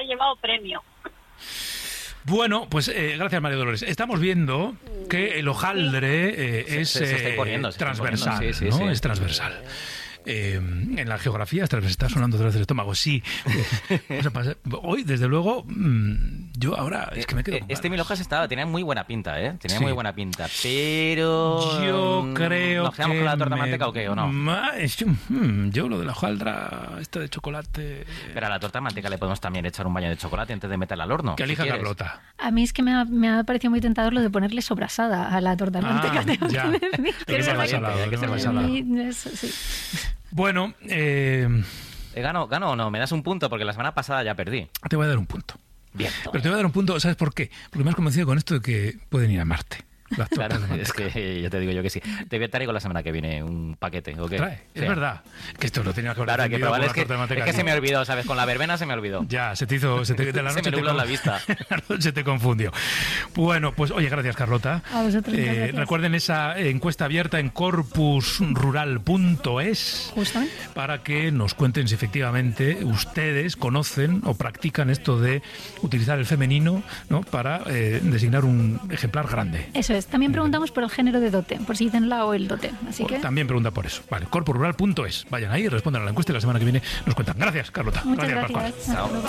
llevado premio. Bueno, pues gracias, María Dolores. Estamos viendo que el hojaldre es transversal, ¿no? Es transversal. En la geografía está sonando otra vez el estómago. Sí. Hoy, desde luego, yo ahora es que me quedo con Mil Hojas tenía muy buena pinta, ¿eh? Tenía muy buena pinta, pero... Yo creo ¿nos quedamos con la torta de manteca o qué, o no? Yo lo de la hojaldra, esta de chocolate... Pero a la torta de manteca le podemos también echar un baño de chocolate antes de meterla al horno. Que elija Carlota. A mí es que me ha parecido muy tentador lo de ponerle sobrasada a la torta de manteca. Ya. Que sea más salado. Sí. Bueno, ¿Gano o no? ¿Me das un punto? Porque la semana pasada ya perdí. Te voy a dar un punto. Bien. Pero te voy a dar un punto, ¿sabes por qué? Porque me has convencido con esto de que pueden ir a Marte. Claro, es que ya te digo yo que sí. Te voy a traigo la semana que viene un paquete, ¿o qué? Trae, es verdad. Que esto lo tenía que haber entendido con la torta de manteca. Es que se me olvidó, ¿sabes? Con la verbena se me olvidó. Ya, de la noche se me nubló la vista. La noche te confundió. Bueno, pues oye, gracias, Carlota. A vosotros, gracias. Recuerden esa encuesta abierta en corpusrural.es para que nos cuenten si efectivamente ustedes conocen o practican esto de utilizar el femenino, ¿no? Para designar un ejemplar grande. Eso es. También preguntamos por el género de dote, por si dicen la o el dote. Así que... También pregunta por eso. Vale, corpusrural.es. Vayan ahí, respondan a la encuesta y la semana que viene nos cuentan. Gracias, Carlota. Muchas gracias. Chao.